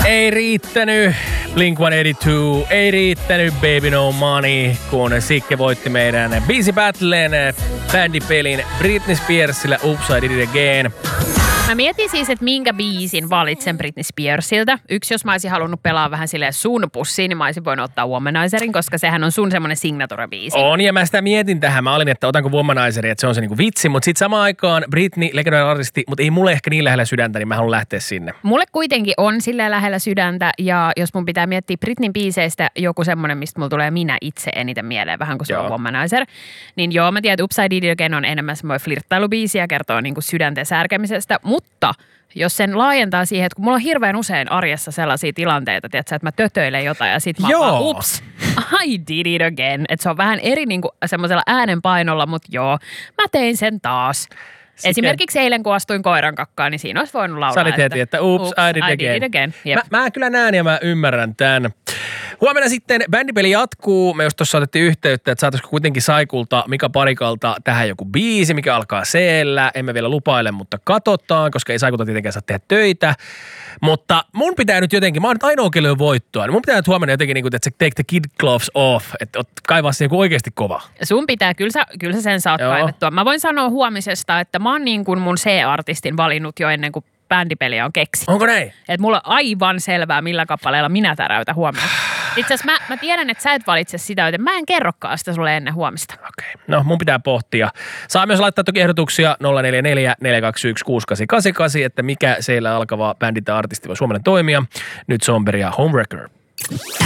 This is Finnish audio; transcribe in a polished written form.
Ei riittänyt Blink-182, ei riittänyt Baby No Money, kun Sikke voitti meidän Busy Battlen bändipelin Britney Spearsille Oops, I Did It Again. Mä mietin siis, että minkä biisin valitsen Britney Spearsilta. Yksi, jos mä olisin halunnut pelaa vähän silleen sun pussiin, niin mä olisin voinut ottaa Womanizerin, koska sehän on sun semmoinen signature-biisi. On, ja mä sitä mietin tähän. Mä olin, että otanko Womanizeri, että se on se niinku vitsi, mutta sitten samaan aikaan Britney, legendaarinen artisti, mutta ei mulle ehkä niin lähellä sydäntä, niin mä haluan lähteä sinne. Mulle kuitenkin on silleen lähellä sydäntä, ja jos mun pitää miettiä Britneyn biiseistä joku semmoinen, mistä mulla tulee minä itse eniten mieleen, vähän kuin se on Womanizer, niin joo, mä tiedän, että Oops, I Did It Again on enemmän semmoinen flirttailubiisi ja kertoo niinku sydänten särkemisestä, mutta jos sen laajentaa siihen, että kun mulla on hirveän usein arjessa sellaisia tilanteita, tiedätkö, että mä tötöilen jotain ja sit mä vaan, ups, I did it again. Että se on vähän eri niinku semmoisella äänenpainolla, mutta joo, mä tein sen taas. Esimerkiksi eilen, kun astuin koiran kakkaan, niin siinä olisi voinut laulaa. Sä olit heti, että oops, I did it again. Yep. Mä kyllä näen ja mä ymmärrän tämän. Huomenna sitten bändipeli jatkuu. Me just tuossa otettiin yhteyttä, että saataisiko kuitenkin Saikulta Mika Parikalta tähän joku biisi, mikä alkaa C-llä. Emme vielä lupaile, mutta katsotaan, koska ei Saikulta tietenkään saa tehdä töitä. Mutta mun pitää nyt jotenkin, mä oon nyt ainoa kello voittoa, niin mun pitää nyt huomenna jotenkin, niin kuin, että take the kid gloves off, että kaivaa se joku oikeasti kova. Sun pitää, kyllä sä sen saat kaivettua. Mä voin sanoa huomisesta, että mä oon niin kuin mun C-artistin valinnut jo ennen kuin bändipeliä on keksitty. Onko näin? Että mulla on aivan selvää, millä kappaleella minä täräytän huomenna. Itse asiassa mä tiedän, että sä et valitse sitä, joten mä en kerrokaan sitä sulle ennen huomista. Okei. No mun pitää pohtia. Saa myös laittaa toki ehdotuksia 044 421 6888, että mikä siellä alkava bändi tai artisti voi Suomelle toimia. Nyt Somberi ja Homewrecker.